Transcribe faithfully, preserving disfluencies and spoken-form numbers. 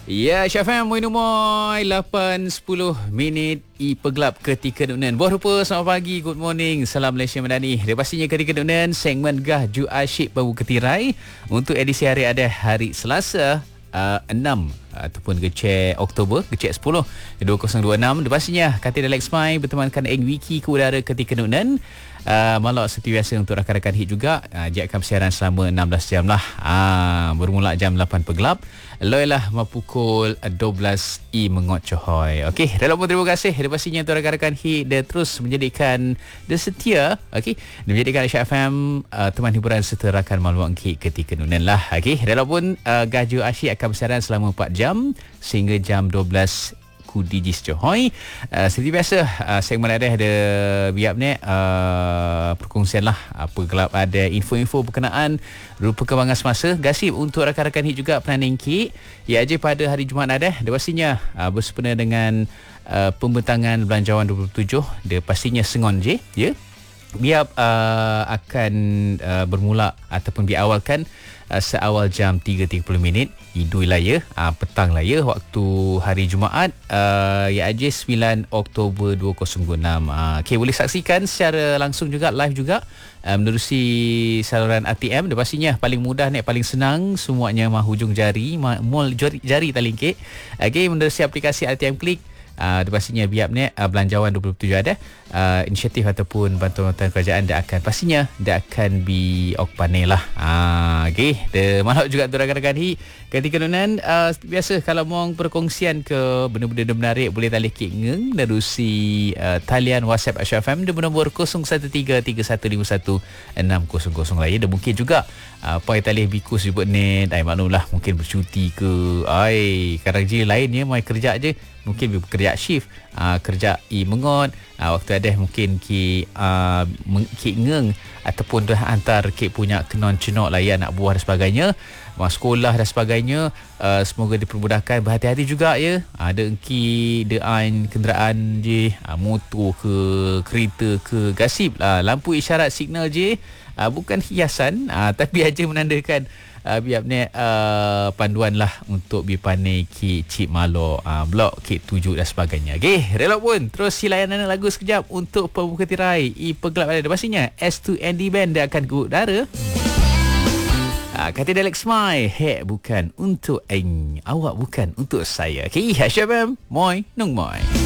Ya, Syafam, Moin Umoy, lapan sepuluh minit I Pegelap ketika Nunan. Buah rupa, selamat pagi, good morning, salam Malaysia Madani. Dan pastinya ketika Nunan, segmen Gah Ju Asyik Baru Ketirai untuk edisi hari ada hari Selasa uh, enam ataupun kecek Oktober, kecek sepuluh dua ribu dua puluh enam. Dan pastinya Katil Alex Mai bertemankan Eng Wiki ke udara ketika Nunan. Uh, Malak seperti biasa untuk rakan-rakan hit juga. uh, Dia akan bersiaran selama enam belas jam lah. uh, Bermula jam lapan Pegelap, Loilah mapukul dua belas I Mengot Cohoy. Okey, dalam pun terima kasih. Dan pastinya untuk rakan-rakan hit, dia terus menjadikan dia setia, okey, dia menjadikan Aisyah F M uh, teman hiburan serta rakan maklumat hit ketika Nunan lah. Okey, dalam pun uh, Gaju Asyik akan bersiaran selama empat jam sehingga jam dua belas D J Johoi. Uh, seperti biasa, uh, segmen ada ada biap ni uh, perkongsian lah apa gelap, ada info-info berkenaan rupa perkembangan semasa, gasip untuk rakan-rakan hit juga planning kit. Ya aja pada hari Jumaat ada, dia pastinya uh, bersempena dengan uh, pembentangan Belanjawan dua puluh tujuh, dia pastinya sengon je, ya. Biap uh, akan uh, bermula ataupun diawalkan uh, seawal jam tiga tiga puluh minit Idul lah ya, uh, petang lah ya, waktu hari Jumaat, uh, ya aja sembilan Oktober dua ribu dua puluh enam. uh, Okay, boleh saksikan secara langsung juga, live juga, uh, menerusi saluran A T M. Dan pastinya paling mudah ni, paling senang, semuanya mah hujung jari, mah mul jari, jari talingkit. Okay, menerusi aplikasi A T M Klik. Uh, pastinya biap ni uh, Belanjawan dua puluh tujuh ada uh, inisiatif ataupun bantuan-bantuan kerajaan, dia akan pastinya dia akan bi okpanel lah. uh, Okay, dia malak juga untuk rakan-rakan hi ketika Nunan. uh, Biasa kalau mau perkongsian ke benda-benda menarik, boleh tali kik ngeng menerusi uh, talian WhatsApp Aisyah F M di nombor kosong satu tiga tiga satu lima satu enam kosong kosong lah ya. Dan mungkin juga uh, apa yang tali bikus jemput net, ay maklumlah, mungkin bercuti ke, ay kadang je lain ya, mai kerja je, mungkin bekerja shift, uh, kerja i mengot, uh, waktu ada mungkin ki uh, ki ngeng ataupun dah hantar ki punya kenon cenok lah ya, anak buah dan sebagainya, masuk sekolah dan sebagainya. uh, semoga dipermudahkan, berhati-hati juga ya. Ada uh, ki dean kenderaan je, uh, motor ke, kereta ke, gasip lah, lampu isyarat signal je, uh, bukan hiasan, uh, tapi aja menandakan Uh, biar ni uh, panduan lah untuk bipane ki cip malo, uh, blok ki tujuh dan sebagainya. Okey, relok pun terus silayan lagu sekejap untuk pembuka tirai I Pegelap ada. Pastinya S two N D Band dia akan ke udara. uh, Kata Alex Mai, hek bukan untuk eng, awak bukan untuk saya. Okey, Aisyah F M, moi nung moi.